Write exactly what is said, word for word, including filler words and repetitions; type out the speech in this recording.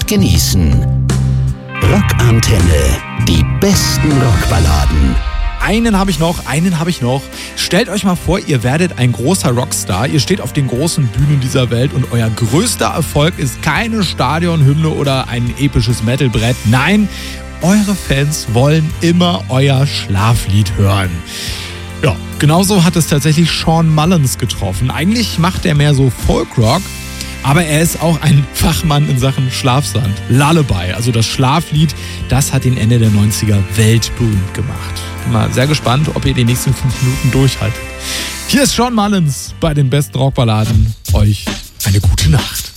genießen. Rockantenne, die besten Rockballaden. Einen habe ich noch, einen habe ich noch. Stellt euch mal vor, ihr werdet ein großer Rockstar. Ihr steht auf den großen Bühnen dieser Welt und euer größter Erfolg ist keine Stadionhymne oder ein episches Metalbrett. Nein, eure Fans wollen immer euer Schlaflied hören. Ja, genauso hat es tatsächlich Shawn Mullins getroffen. Eigentlich macht er mehr so Folkrock, aber er ist auch ein Fachmann in Sachen Schlafsand. Lullaby, also das Schlaflied, das hat ihn Ende der neunziger weltberühmt gemacht. Bin mal sehr gespannt, ob ihr die nächsten fünf Minuten durchhaltet. Hier ist Shawn Mullins bei den besten Rockballaden. Euch eine gute Nacht.